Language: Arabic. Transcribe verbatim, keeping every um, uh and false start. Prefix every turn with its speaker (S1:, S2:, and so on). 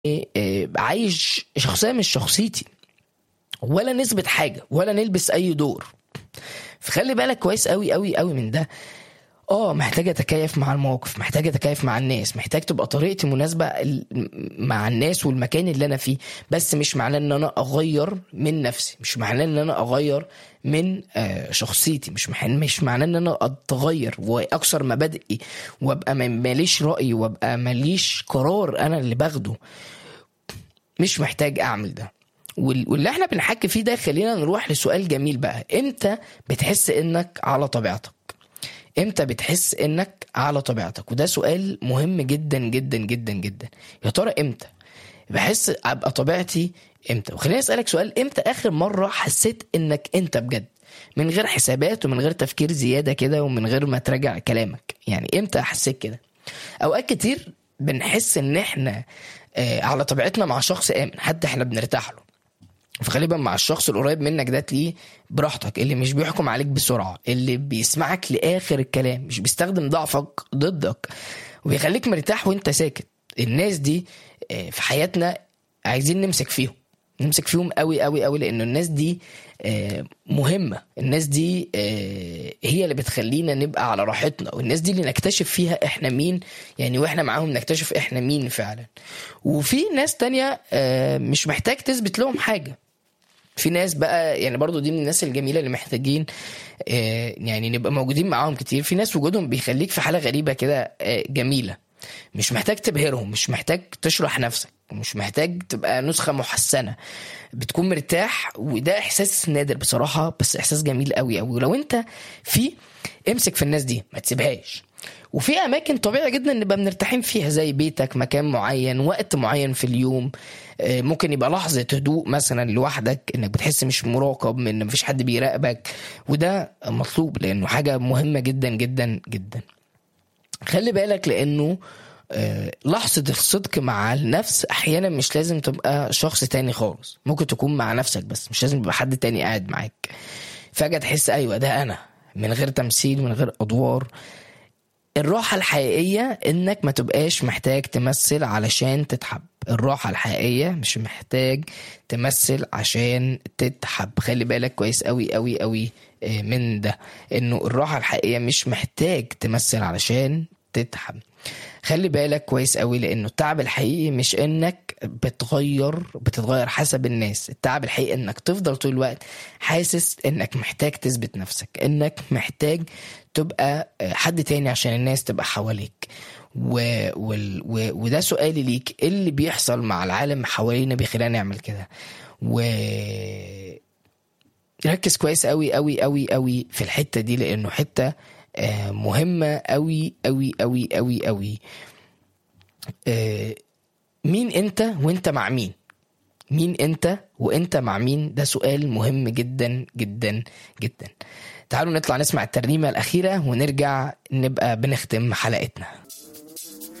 S1: آه، عايش شخصية مش شخصيتي، ولا نثبت حاجة ولا نلبس أي دور. فخلي بالك كويس قوي قوي قوي من ده. اه محتاج اتكيف مع المواقف، محتاج اتكيف مع الناس، محتاج تبقى طريقتي مناسبة ال- مع الناس والمكان اللي انا فيه، بس مش معناه ان انا اغير من نفسي، مش معناه ان انا اغير من آه، شخصيتي، مش مح- مش معناه ان انا اتغير واكسر مبادئي وابقى ما- ماليش رأي وابقى ماليش قرار انا اللي باخده. مش محتاج اعمل ده. وال- واللي احنا بنحكي فيه ده خلينا نروح لسؤال جميل بقى. امتى بتحس انك على طبيعتك؟ امتى بتحس انك على طبيعتك؟ وده سؤال مهم جدا جدا جدا جدا. يا ترى امتى بحس ابقى طبيعتي؟ امتى؟ وخليني اسالك سؤال، امتى اخر مره حسيت انك انت بجد، من غير حسابات ومن غير تفكير زياده كده ومن غير ما تراجع كلامك؟ يعني امتى حسيت كده؟ اوقات كتير بنحس ان احنا آه، على طبيعتنا مع شخص امن، حد احنا بنرتاح له. فغالبا مع الشخص القريب منك ده تلاقيه براحتك، اللي مش بيحكم عليك بسرعة، اللي بيسمعك لآخر الكلام، مش بيستخدم ضعفك ضدك، وبيخليك مرتاح وانت ساكت. الناس دي آه، في حياتنا عايزين نمسك فيهم، نمسك فيهم قوي قوي قوي، لأنه الناس دي آه، مهمة. الناس دي آه، هي اللي بتخلينا نبقى على راحتنا، والناس دي اللي نكتشف فيها احنا مين، يعني واحنا معاهم نكتشف احنا مين فعلا. وفي ناس تانية آه، مش محتاج تثبت لهم حاجة. في ناس بقى يعني برضو دي من الناس الجميلة اللي محتاجين آه، يعني نبقى موجودين معاهم كتير. في ناس وجودهم بيخليك في حالة غريبة كده آه، جميلة. مش محتاج تبهرهم، مش محتاج تشرح نفسك، مش محتاج تبقى نسخة محسنة. بتكون مرتاح، وده احساس نادر بصراحة، بس احساس جميل قوي قوي. ولو انت في امسك في الناس دي، ما تسيبهاش. وفي اماكن طبيعي جدا نبقى بنرتاحين فيها، زي بيتك، مكان معين، وقت معين في اليوم. آه، ممكن يبقى لحظة هدوء مثلا لوحدك، انك بتحس مش مراقب، من ان مفيش حد بيراقبك، وده مطلوب لانه حاجة مهمة جدا جدا جدا. خلي بالك لانه آه، لحظة الصدق مع النفس احيانا مش لازم تبقى شخص تاني خالص، ممكن تكون مع نفسك بس، مش لازم يبقى حد تاني قاعد معاك. فجأة تحس ايوه ده انا، من غير تمثيل، من غير ادوار. الراحة الحقيقية انك ما تبقاش محتاج تمثل علشان تتحب. الراحة الحقيقية مش محتاج تمثل عشان تتحب. خلي بالك كويس قوي قوي قوي آه، من ده، انه الراحة الحقيقية مش محتاج تمثل علشان تتحب. خلي بالك كويس قوي، لانه التعب الحقيقي مش انك بتغير بتتغير حسب الناس. التعب الحقيقي انك تفضل طول الوقت حاسس انك محتاج تثبت نفسك، انك محتاج تبقى حد تاني عشان الناس تبقى حواليك. و... وال... و... وده سؤالي ليك، إيه اللي بيحصل مع العالم حوالينا بيخلينا نعمل كده؟ و ركز كويس قوي قوي قوي قوي في الحتة دي، لانه حتة آه، مهمة قوي قوي قوي قوي قوي. آه، مين انت وانت مع مين؟ مين انت وانت مع مين؟ ده سؤال مهم جدا جدا جدا. تعالوا نطلع نسمع الترنيمة الأخيرة ونرجع نبقى بنختم حلقتنا.